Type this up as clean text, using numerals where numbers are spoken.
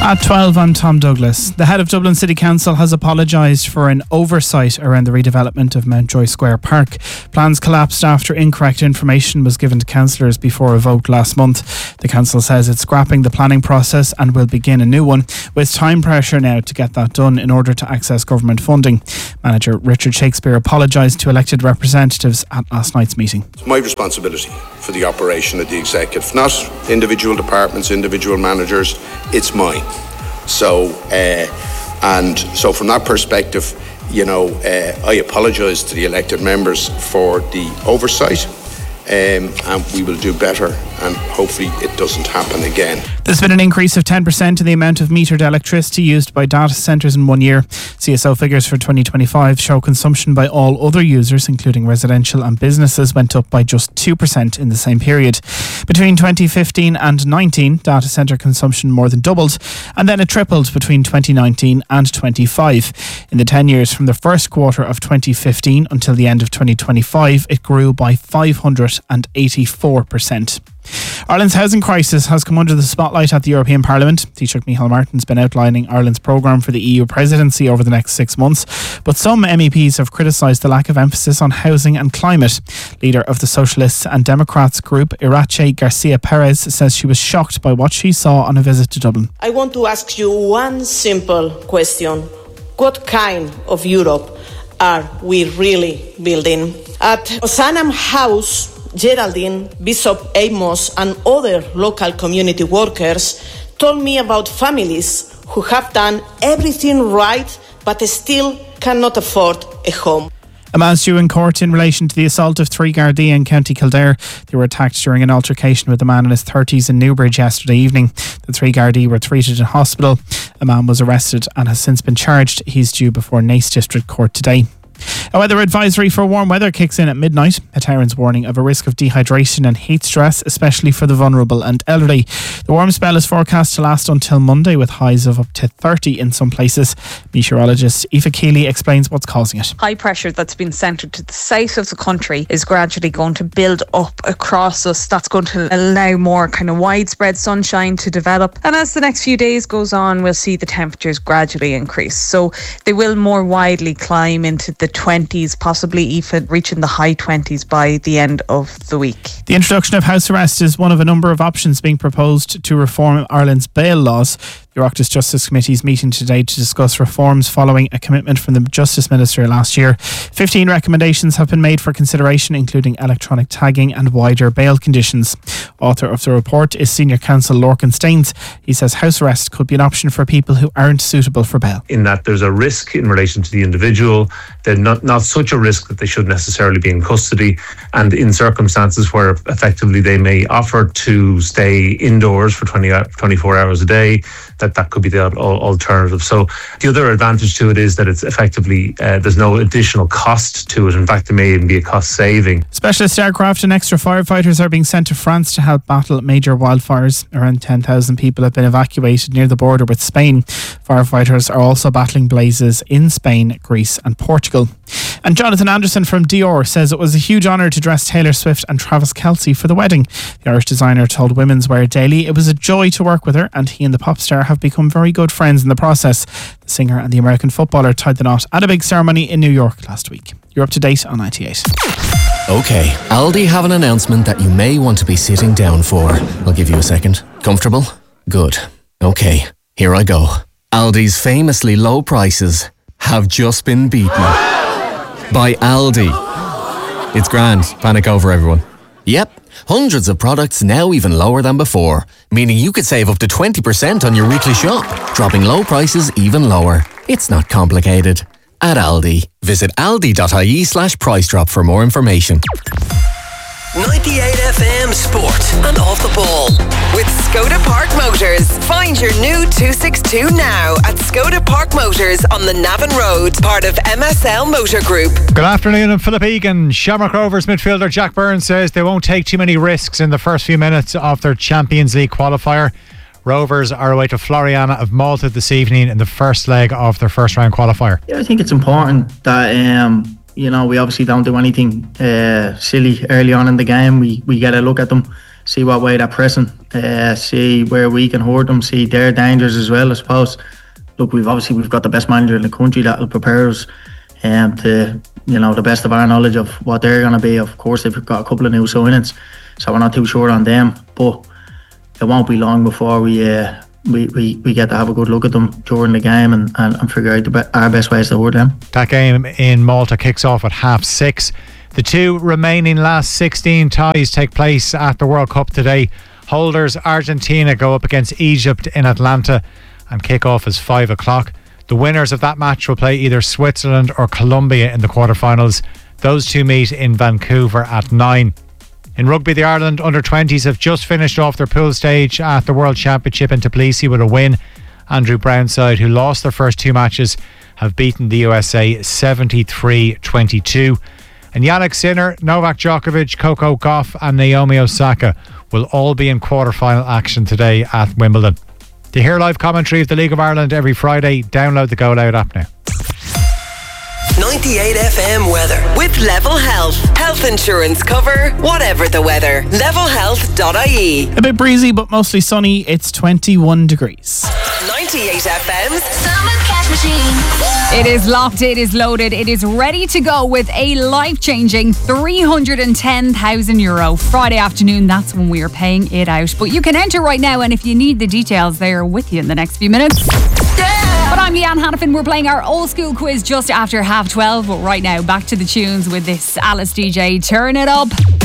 At 12, I'm Tom Douglas. The head of Dublin City Council has apologised for an oversight around the redevelopment of Mountjoy Square Park. Plans collapsed after incorrect information was given to councillors before a vote last month. The council says it's scrapping the planning process and will begin a new one, with time pressure now to get that done in order to access government funding. Manager Richard Shakespeare apologised to elected representatives at last night's meeting. It's my responsibility for the operation of the executive, not individual departments, individual managers. It's mine. So from that perspective, I apologise to the elected members for the oversight, and we will do better, and hopefully it doesn't happen again. There's been an increase of 10% in the amount of metered electricity used by data centres in 1 year. CSO figures for 2025 show consumption by all other users, including residential and businesses, went up by just 2% in the same period. Between 2015 and 19, data centre consumption more than doubled, and then it tripled between 2019 and 25. In the 10 years from the first quarter of 2015 until the end of 2025, it grew by 584%. Ireland's housing crisis has come under the spotlight at the European Parliament. Taoiseach Micheál Martin's been outlining Ireland's programme for the EU presidency over the next 6 months, but some MEPs have criticised the lack of emphasis on housing and climate. Leader of the Socialists and Democrats group, Irache Garcia Perez, says she was shocked by what she saw on a visit to Dublin. I want to ask you one simple question. What kind of Europe are we really building? At Ozanam House, Geraldine, Bishop Amos and other local community workers told me about families who have done everything right but still cannot afford a home. A man's due in court in relation to the assault of 3 Gardaí in County Kildare. They were attacked during an altercation with a man in his 30s in Newbridge yesterday evening. The 3 Gardaí were treated in hospital. A man was arrested and has since been charged. He's due before Naas District Court today. A weather advisory for warm weather kicks in at midnight. A Tyrant's warning of a risk of dehydration and heat stress, especially for the vulnerable and elderly. The warm spell is forecast to last until Monday, with highs of up to 30 in some places. Meteorologist Aoife Keeley explains what's causing it. High pressure that's been centred to the south of the country is gradually going to build up across us. That's going to allow more kind of widespread sunshine to develop. And as the next few days goes on, we'll see the temperatures gradually increase. So they will more widely climb into the 20s, possibly even reaching the high 20s by the end of the week. The introduction of house arrest is one of a number of options being proposed to reform Ireland's bail laws. The Oireachtas Justice Committee is meeting today to discuss reforms following a commitment from the Justice Minister last year. 15 recommendations have been made for consideration, including electronic tagging and wider bail conditions. Author of the report is Senior Counsel Lorcan Staines. He says house arrest could be an option for people who aren't suitable for bail. In that there's a risk in relation to the individual, then not such a risk that they should necessarily be in custody, and in circumstances where effectively they may offer to stay indoors for 24 hours a day, that could be the alternative. So the other advantage to it is that it's effectively there's no additional cost to it. In fact, there may even be a cost saving. Specialist aircraft and extra firefighters are being sent to France to help battle major wildfires. Around 10,000 people have been evacuated near the border with Spain. Firefighters are also battling blazes in Spain, Greece and Portugal. And Jonathan Anderson from Dior says it was a huge honour to dress Taylor Swift and Travis Kelce for the wedding. The Irish designer told Women's Wear Daily it was a joy to work with her, and he and the pop star have become very good friends in the process. The singer and the American footballer tied the knot at a big ceremony in New York last week. You're up to date on 98. OK, Aldi have an announcement that you may want to be sitting down for. I'll give you a second. Comfortable? Good. OK, here I go. Aldi's famously low prices have just been beaten by Aldi. It's grand. Panic over, everyone. Yep, hundreds of products now even lower than before, meaning you could save up to 20% on your weekly shop, dropping low prices even lower. It's not complicated. At Aldi, visit aldi.ie/price drop for more information. 98 FM Sport and Off the Ball with Skoda Park Motors. Find your new 262 now at Skoda Park Motors on the Navan Road, part of MSL Motor Group. Good afternoon, I'm Philip Egan. Shamrock Rovers midfielder Jack Byrne says they won't take too many risks in the first few minutes of their Champions League qualifier. Rovers are away to Floriana of Malta this evening in the first leg of their first round qualifier. Yeah, I think it's important that we obviously don't do anything silly early on in the game. We get a look at them see what way they're pressing, see where we can hurt them, see their dangers as well, I suppose. Look, we've got the best manager in the country that will prepare us to, the best of our knowledge of what they're going to be. Of course, they've got a couple of new signings, so we're not too sure on them, but it won't be long before we get to have a good look at them during the game and figure out our best ways to hurt them. That game in Malta kicks off at 6:30. The two remaining last 16 ties take place at the World Cup today. Holders Argentina go up against Egypt in Atlanta and kick off as 5 o'clock. The winners of that match will play either Switzerland or Colombia in the quarterfinals. Those two meet in Vancouver at 9. In rugby, the Ireland under-20s have just finished off their pool stage at the World Championship in Tbilisi with a win. Andrew Brown's side, who lost their first two matches, have beaten the USA 73-22. And Yannick Sinner, Novak Djokovic, Coco Gauff and Naomi Osaka will all be in quarter-final action today at Wimbledon. To hear live commentary of the League of Ireland every Friday, download the Go Loud app now. 98 FM weather with Level Health. Health insurance cover, whatever the weather. Levelhealth.ie. A bit breezy but mostly sunny. It's 21 degrees. 98 FM's Summer Cash Machine. It is locked, it is loaded, it is ready to go with a life-changing €310,000. Friday afternoon, that's when we are paying it out. But you can enter right now, and if you need the details, they are with you in the next few minutes. But I'm Leanne Hannafin. We're playing our old school quiz just after 12:30. But right now, back to the tunes with this Alice DJ. Turn it up.